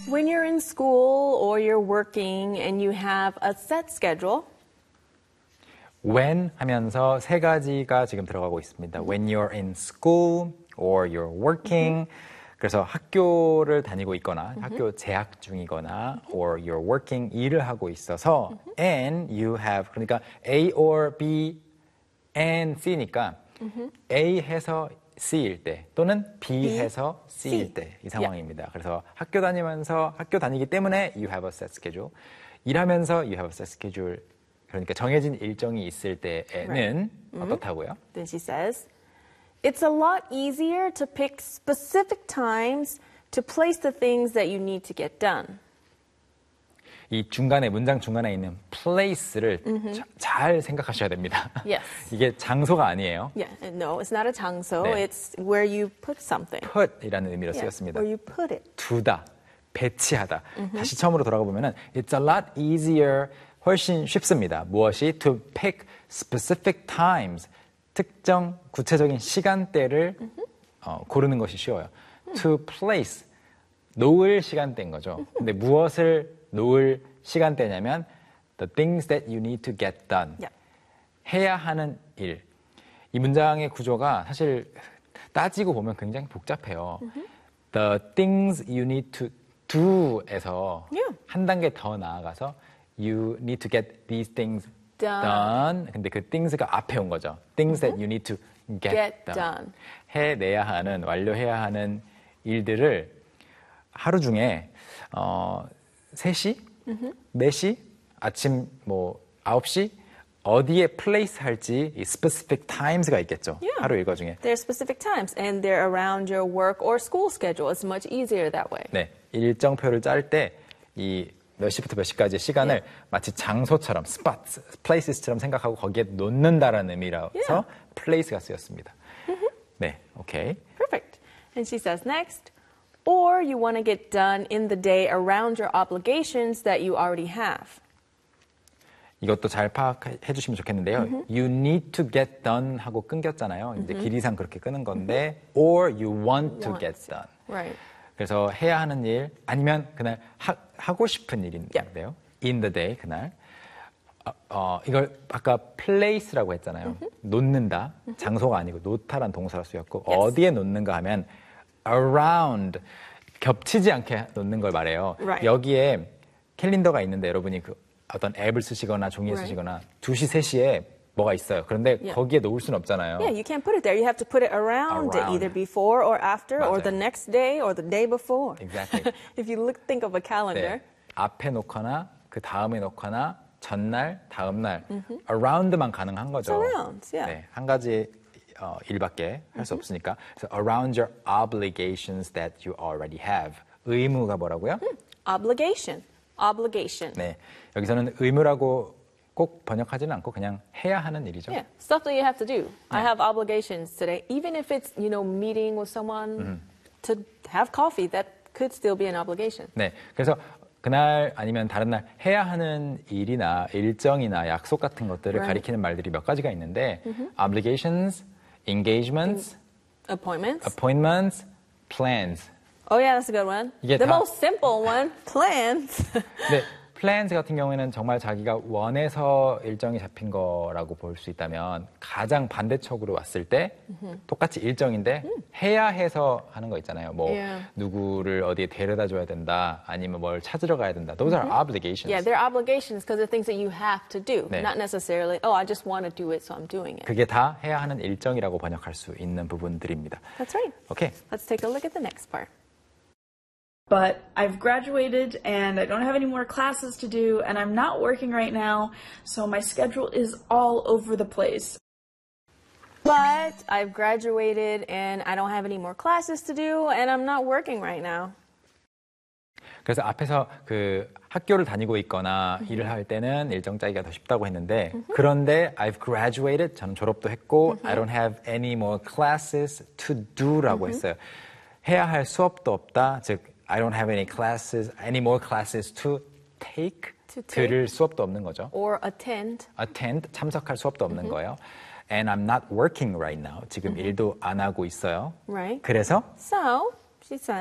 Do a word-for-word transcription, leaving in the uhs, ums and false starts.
When you're in school or you're working and you have a set schedule. When 하면서 세 가지가 지금 들어가고 있습니다. When you're in school or you're working. 그래서 학교를 다니고 있거나 학교 재학 중이거나 or you're working 일을 하고 있어서 and you have 그러니까 A or B and C니까 A 해서 C일 때 또는 B, B 해서 C일 때 이 상황입니다. Yeah. 그래서 학교 다니면서 학교 다니기 때문에 you have a set schedule. 일하면서 you have a set schedule. 그러니까 정해진 일정이 있을 때에는 right. 어떻다고요? Then she says, it's a lot easier to pick specific times to place the things that you need to get done. 이 중간에 문장 중간에 있는 place를 mm-hmm. 자, 잘 생각하셔야 됩니다. Yes. 이게 장소가 아니에요. Yeah, no, it's not a 장소. 네. It's where you put something. put이라는 의미로 yeah, 쓰였습니다. Where you put it. 두다, 배치하다. Mm-hmm. 다시 처음으로 돌아가 보면은 it's a lot easier. 훨씬 쉽습니다. 무엇이? To pick specific times. 특정 구체적인 시간대를 mm-hmm. 어, 고르는 것이 쉬워요. Mm. To place. 놓을 시간대인 거죠. Mm-hmm. 근데 무엇을 놓을 시간대냐면 the things that you need to get done. Yeah. 해야 하는 일. 이 문장의 구조가 사실 따지고 보면 굉장히 복잡해요. Mm-hmm. The things you need to do에서 yeah. 한 단계 더 나아가서 you need to get these things done. done. 근데 그 things가 앞에 온 거죠. Things mm-hmm. that you need to get, get done. done. 해내야 하는, 완료해야 하는 일들을 하루 중에 어, 세 시, mm-hmm. 네 시, 아침 뭐 아홉 시 어디에 place 할지 이 specific times가 있겠죠. Yeah. 하루 일과 중에. There are specific times and they're around your work or school schedule. It's much easier that way. 네, 일정표를 짤 때 이 몇 시부터 몇 시까지의 시간을 yeah. 마치 장소처럼, spots, places처럼 생각하고 거기에 놓는다라는 의미라서 yeah. place가 쓰였습니다. Mm-hmm. 네, 오케이. Perfect. And she says next, or you want to get done in the day around your obligations that you already have. 이것도 잘 파악해 주시면 좋겠는데요. Mm-hmm. You need to get done 하고 끊겼잖아요. Mm-hmm. 이제 길이상 그렇게 끄는 건데, mm-hmm. or you want to want. get done. Right. 그래서 해야 하는 일 아니면 그날 하, 하고 싶은 일인데요. Yeah. In the day 그날 어, 어, 이걸 아까 place라고 했잖아요. Mm-hmm. 놓는다. Mm-hmm. 장소가 아니고 놓다란 동사로 쓰였고 yes. 어디에 놓는가 하면 around 겹치지 않게 놓는 걸 말해요. Right. 여기에 캘린더가 있는데 여러분이 그 어떤 앱을 쓰시거나 종이에 right. 쓰시거나 두 시, 세 시에 뭐가 있어요. 그런데 yeah. 거기에 놓을 수는 없잖아요. Yeah, you can't put it there. You have to put it around, around. either before or after 맞아요. or the next day or the day before. Exactly. If you look, think of a calendar. 네. 앞에 놓거나 그 다음에 놓거나 전날, 다음날 mm-hmm. around만 가능한 거죠. It's around, yeah. 네, 한 가지 어, 일밖에 할 수 mm-hmm. 없으니까. 그래서 around your obligations that you already have. 의무가 뭐라고요? Mm. Obligation. Obligation. 네, 여기서는 의무라고 꼭 번역하지는 않고 그냥 해야 하는 일이죠. Yeah, stuff that you have to do. 네. I have obligations today. Even if it's, you know, meeting with someone mm. to have coffee, that could still be an obligation. 네, 그래서 그날 아니면 다른 날 해야 하는 일이나 일정이나 약속 같은 것들을 right. 가리키는 말들이 몇 가지가 있는데 mm-hmm. obligations, engagements, appointments, appointments, plans. Oh yeah, that's a good one. The 다, most simple one, plans. 네, plans 같은 경우에는 정말 자기가 원해서 일정이 잡힌 거라고 볼 수 있다면 가장 반대쪽으로 왔을 때 mm-hmm. 똑같이 일정인데 mm. 해야 해서 하는 거 있잖아요. 뭐 yeah. 누구를 어디에 데려다 줘야 된다, 아니면 뭘 찾으러 가야 된다. Those mm-hmm. are obligations. Yeah, they're obligations because they're things that you have to do, 네. not necessarily. Oh, I just want to do it, so I'm doing it. 그게 다 해야 하는 일정이라고 번역할 수 있는 부분들입니다. That's right. Okay. Let's take a look at the next part. But I've graduated and I don't have any more classes to do and I'm not working right now, so my schedule is all over the place. But I've graduated and I don't have any more classes to do and I'm not working right now. 그래서 앞에서 그 학교를 다니고 있거나 mm-hmm. 일을 할 때는 일정 짜기가 더 쉽다고 했는데 mm-hmm. 그런데 I've graduated, 저는 졸업도 했고 mm-hmm. I don't have any more classes to do라고 mm-hmm. 했어요. 해야 할 수업도 없다, 즉 I don't have any classes, any more classes to take. To take. 들을 수업도 없는 거죠. Or attend. Attend, 참석할 수업도 없는 mm-hmm. 거예요. And I'm not working right now. 지금 mm-hmm. 일도 안 하고 있어요. Right. 그래서 So, she said.